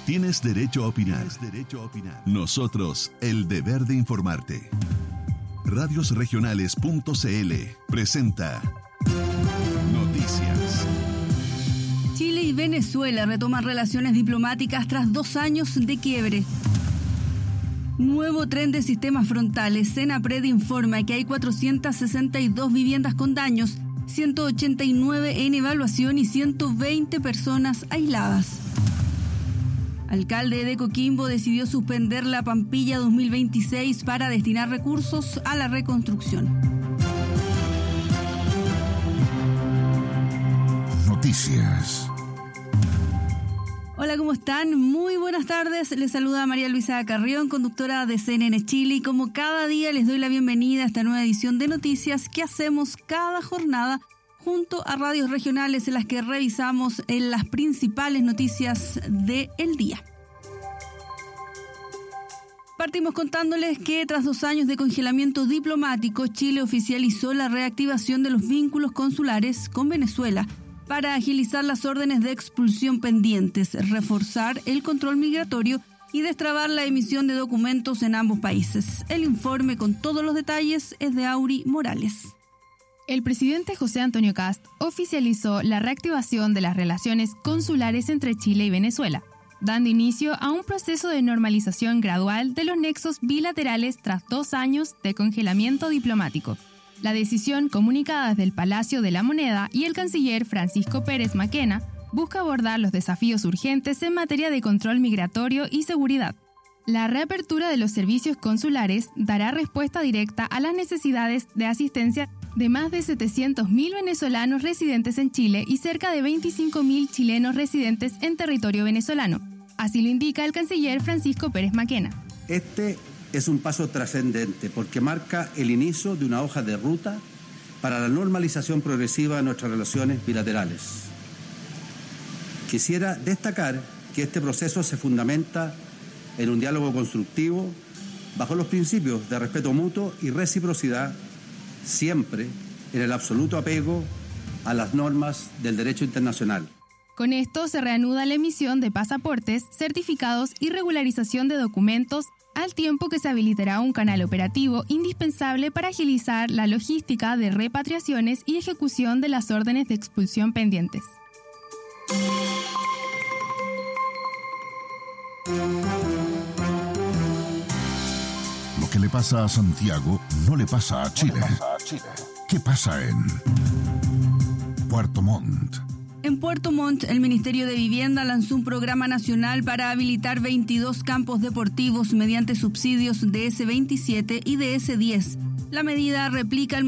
Tienes derecho a opinar. Nosotros, el deber de informarte. Radiosregionales.cl presenta Noticias. Chile y Venezuela retoman relaciones diplomáticas tras 2 años de quiebre. Nuevo tren de sistemas frontales. Senapred informa que hay 462 viviendas con daños, 189 en evaluación y 120 personas aisladas. Alcalde de Coquimbo decidió suspender la Pampilla 2026 para destinar recursos a la reconstrucción. Noticias. Hola, ¿cómo están? Muy buenas tardes. Les saluda María Luisa Carrión, conductora de CNN Chile, y como cada día les doy la bienvenida a esta nueva edición de Noticias que hacemos cada jornada junto a radios regionales en las que revisamos las principales noticias del día. Partimos contándoles que tras 2 años de congelamiento diplomático, Chile oficializó la reactivación de los vínculos consulares con Venezuela para agilizar las órdenes de expulsión pendientes, reforzar el control migratorio y destrabar la emisión de documentos en ambos países. El informe con todos los detalles es de Auri Morales. El presidente José Antonio Kast oficializó la reactivación de las relaciones consulares entre Chile y Venezuela, dando inicio a un proceso de normalización gradual de los nexos bilaterales tras 2 años de congelamiento diplomático. La decisión, comunicada desde el Palacio de la Moneda y el canciller Francisco Pérez Maquena, busca abordar los desafíos urgentes en materia de control migratorio y seguridad. La reapertura de los servicios consulares dará respuesta directa a las necesidades de asistencia de más de 700.000 venezolanos residentes en Chile y cerca de 25.000 chilenos residentes en territorio venezolano. Así lo indica el canciller Francisco Pérez Maquena. Este es un paso trascendente porque marca el inicio de una hoja de ruta para la normalización progresiva de nuestras relaciones bilaterales. Quisiera destacar que este proceso se fundamenta en un diálogo constructivo bajo los principios de respeto mutuo y reciprocidad, siempre en el absoluto apego a las normas del derecho internacional. Con esto se reanuda la emisión de pasaportes, certificados y regularización de documentos, al tiempo que se habilitará un canal operativo indispensable para agilizar la logística de repatriaciones y ejecución de las órdenes de expulsión pendientes. Lo que le pasa a Santiago no le pasa a Chile. ¿Qué pasa en Puerto Montt? En Puerto Montt, el Ministerio de Vivienda lanzó un programa nacional para habilitar 22 campos deportivos mediante subsidios de DS27 y DS10. La medida replica el